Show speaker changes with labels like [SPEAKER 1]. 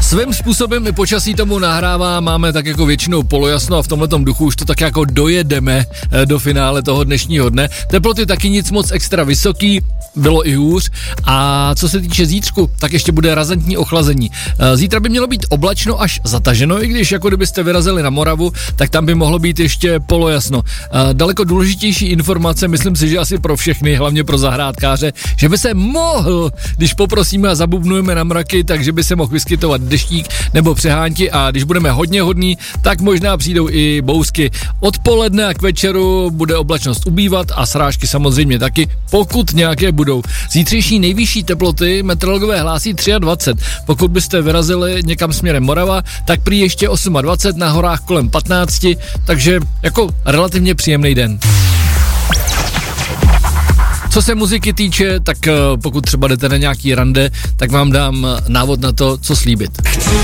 [SPEAKER 1] Svým způsobem i počasí tomu nahrává, máme tak jako většinou polojasno a v tomhletom duchu už to tak jako dojedeme do finále toho dnešního dne. Teploty taky nic moc extra vysoký, bylo i hůř. A co se týče zítřku, tak ještě bude razantní ochlazení. Zítra by mělo být oblačno až zataženo, i když jako kdybyste vyrazili na Moravu, tak tam by mohlo být ještě polojasno. Daleko důležitější informace, myslím si, že asi pro všechny, hlavně pro zahrádkáře, že by se mohl, když poprosíme a zabubnujeme na mraky, takže by se mohl vyskytovat deštík nebo přehánky a když budeme hodně hodní, tak možná přijdou i bousky. Odpoledne a k večeru bude oblačnost ubývat a srážky samozřejmě taky, pokud nějaké budou. Zítřejší nejvyšší teploty meteorologové hlásí 23. Pokud byste vyrazili někam směrem Morava, tak prý ještě 28, na horách kolem 15, takže jako relativně příjemný den. Co se muziky týče, tak pokud třeba jdete na nějaký rande, tak vám dám návod na to, co slíbit.